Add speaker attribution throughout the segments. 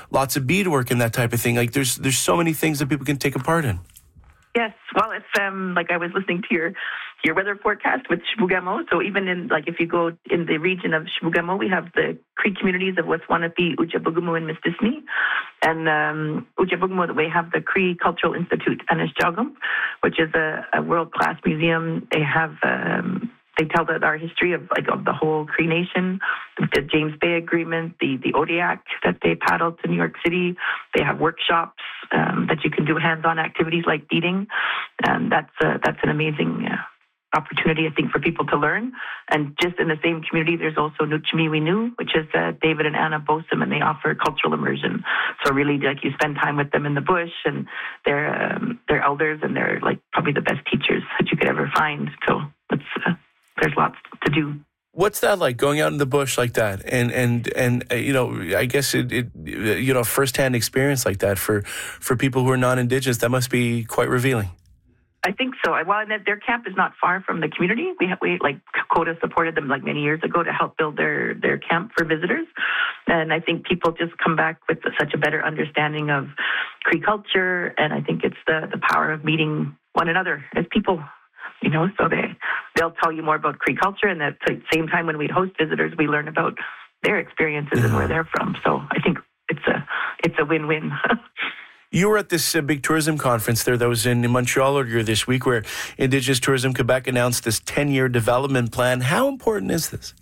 Speaker 1: lots of beadwork and that type of thing. Like there's so many things that people can take a part in.
Speaker 2: Yes, well, it's like I was listening to your weather forecast with Chibougamau. So even in if you go in the region of Chibougamau, we have the Cree communities of Weswanapi, Ujabugumu, and Mistisni. And Ujabugumu, we have the Cree Cultural Institute, Anishjagum, which is a world-class museum. They have they tell our history of the whole Cree Nation, the James Bay Agreement, the Odiak that they paddled to New York City. They have workshops that you can do hands-on activities like beading, and that's an amazing opportunity, I think, for people to learn. And just in the same community, there's also Nuchimiwinu, which is David and Anna Bosom, and they offer cultural immersion. So really, you spend time with them in the bush, and they're elders, and they're probably the best teachers that you could ever find. So there's lots to do.
Speaker 1: What's that like, going out in the bush like that? And I guess it firsthand experience like that for people who are non-Indigenous, that must be quite revealing.
Speaker 2: I think so. Well, their camp is not far from the community. We CODA supported them many years ago to help build their camp for visitors. And I think people just come back with such a better understanding of Cree culture. And I think it's the power of meeting one another as people. So they'll tell you more about Cree culture, and at the same time, when we host visitors, we learn about their experiences and where they're from. So I think it's a win-win.
Speaker 1: You were at this big tourism conference there that was in Montreal earlier this week, where Indigenous Tourism Quebec announced this 10-year development plan. How important is this?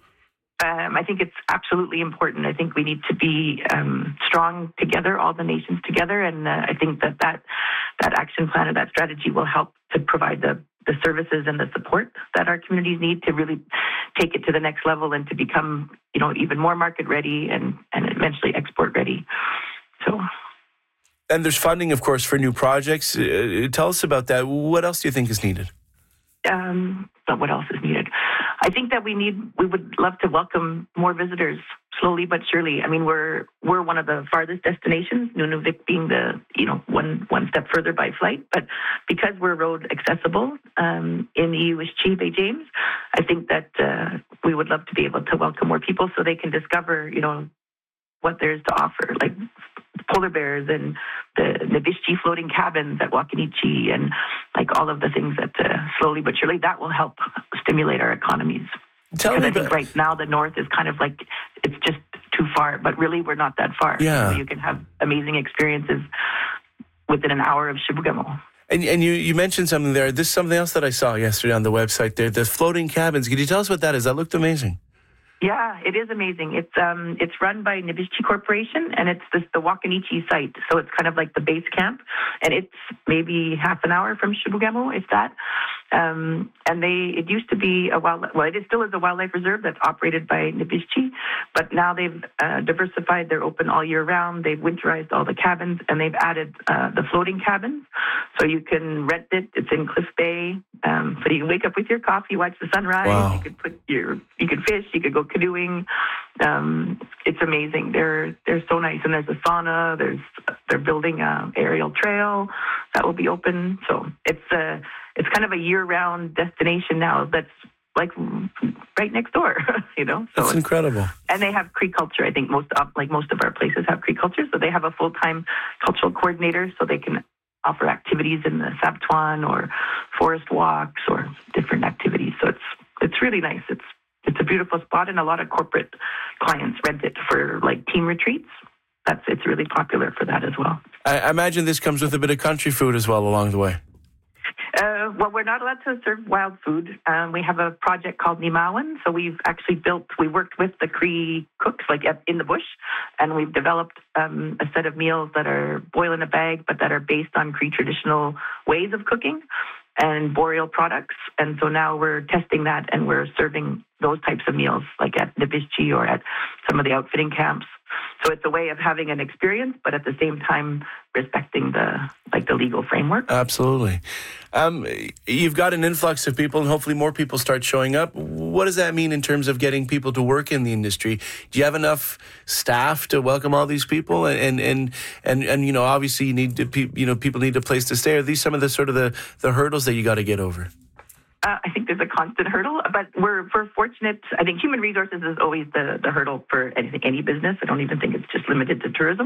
Speaker 2: I think it's absolutely important. I think we need to be strong together, all the nations together, and I think that action plan or that strategy will help to provide the services and the support that our communities need to really take it to the next level and to become, even more market ready and eventually export ready. So.
Speaker 1: And there's funding, of course, for new projects. Tell us about that. What else do you think is needed?
Speaker 2: What else is needed? I think that we would love to welcome more visitors slowly but surely. I mean, we're one of the farthest destinations, Nunavik being the one step further by flight. But because we're road accessible in Iuishi Bay James, I think that we would love to be able to welcome more people so they can discover, what there's to offer, like polar bears and the Nabishti floating cabins at Wakanichi, and all of the things that slowly but surely that will help stimulate our economies. Because I think right now the north is kind of it's just too far, but really we're not that far.
Speaker 1: Yeah.
Speaker 2: So you can have amazing experiences within an hour of Chibougamau.
Speaker 1: And you mentioned something there. This is something else that I saw yesterday on the website there, the floating cabins. Could you tell us what that is? That looked amazing.
Speaker 2: Yeah, it is amazing. It's run by Nabishti Corporation, and it's the Wakanichi site. So it's kind of like the base camp, and it's maybe half an hour from Chibougamau, if that. And it used to be it still is a wildlife reserve that's operated by Nabishti, but now they've diversified. They're open all year round. They've winterized all the cabins, and they've added the floating cabins. So you can rent it. It's in Cliff Bay. So you can wake up with your coffee, watch the sunrise.
Speaker 1: Wow.
Speaker 2: You could fish. You could go canoeing. It's amazing. They're so nice, and there's a sauna. They're building an aerial trail that will be open. So it's kind of a year-round destination now. That's right next door, So
Speaker 1: it's incredible.
Speaker 2: And they have Cree culture. I think most of our places have Cree culture, so they have a full-time cultural coordinator, so they can offer activities in the Sabtuan or forest walks or different activities. So it's really nice. It's a beautiful spot, and a lot of corporate clients rent it for team retreats. It's really popular for that as well.
Speaker 1: I imagine this comes with a bit of country food as well along the way.
Speaker 2: Well, we're not allowed to serve wild food. We have a project called Nimawan. So we worked with the Cree cooks, in the bush, and we've developed a set of meals that are boil in a bag, but that are based on Cree traditional ways of cooking and boreal products. And so now we're testing that, and we're serving those types of meals, at Nabishti or at some of the outfitting camps. So it's a way of having an experience, but at the same time respecting the legal framework.
Speaker 1: Absolutely. You've got an influx of people, and hopefully more people start showing up. What does that mean in terms of getting people to work in the industry? Do you have enough staff to welcome all these people? And obviously you need to, people need a place to stay. Are these some of the sort of the hurdles that you got to get over?
Speaker 2: I think there's a constant hurdle, but we're fortunate. I think human resources is always the hurdle for any business. I don't even think it's just limited to tourism.